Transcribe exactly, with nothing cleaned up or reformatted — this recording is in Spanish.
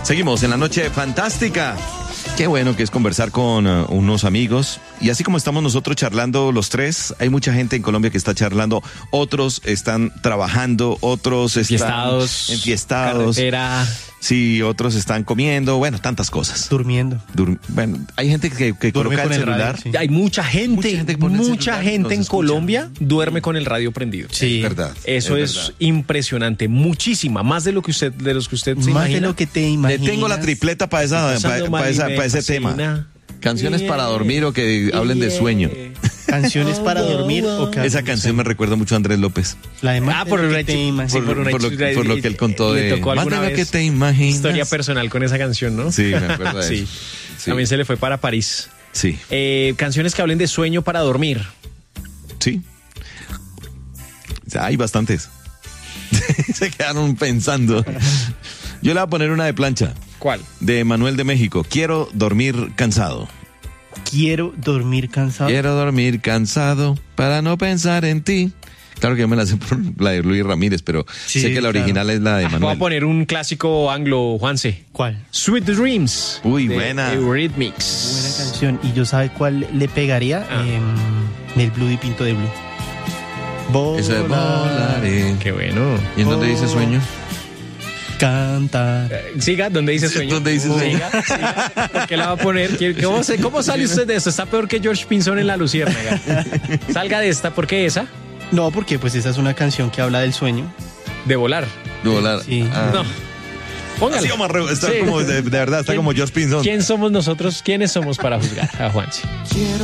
Seguimos en la noche fantástica. Qué bueno que es conversar con uh, unos amigos. Y así como estamos nosotros charlando los tres, hay mucha gente en Colombia que está charlando. Otros están trabajando, otros están Enfiestados, enfiestados. Carretera. Sí, otros están comiendo, bueno, tantas cosas. Durmiendo. Dur- bueno, hay gente que, que coloca el con el celular. radio, sí. Hay mucha gente, Mucha gente que pone el mucha celular y gente nos en escucha. Colombia duerme con el radio prendido. Sí. Es verdad. Eso es, verdad. impresionante, muchísima, más de lo que usted, de los que usted se Más imagina. de lo que te Le imaginas. tengo la tripleta para esa, Pasando pa- mal pa y esa- me pa ese fascina. tema. Canciones Yeah. para dormir o que hablen de Yeah. sueño. Canciones para dormir o que Esa canción me recuerda mucho a Andrés López. La de más Ah, de por lo una que te chi- imaginas. sí, por una por lo- chica- por lo que él contó le de- tocó más alguna de lo vez que te imaginas. Historia personal con esa canción, ¿no? Sí, me acuerdo de Sí. eso. Sí. También se le fue para París. Sí, Eh, canciones que hablen de sueño para dormir. sí. O sea, hay bastantes. Se quedaron pensando. Yo le voy a poner una de plancha, ¿Cuál? de Manuel de México. Quiero dormir cansado. Quiero dormir cansado. Quiero dormir cansado para no pensar en ti. Claro que yo me la sé por la de Luis Ramírez, pero Sí, sé que la claro. original es la de Ah, voy a Manuel. poner un clásico anglo, Juanse. ¿Cuál? Sweet Dreams. Uy, de buena. Eurythmics. Buena canción. ¿Y yo sabe cuál le pegaría? Ah. Em, el Blue y Pinto de Blue. Volar, Eso es volaré. Qué bueno. ¿Y en dónde dice sueño? cantar. Eh, Siga, ¿dónde dice sueño? ¿Dónde dice sueño? Siga, siga. ¿Por qué la va a poner? ¿Quiere- ¿Cómo, se- cómo sale usted de esto? Está peor que George Pinzón en La Luciérnaga. Salga de esta. ¿Por qué esa? No, porque pues esa es una canción que habla del sueño. De volar. De volar. Sí. Ah. No. Póngala. Así como arre- está Sí. como de, de verdad, está ¿Quién- como George Pinzón. ¿Quién somos nosotros? ¿Quiénes somos para juzgar a Juanse?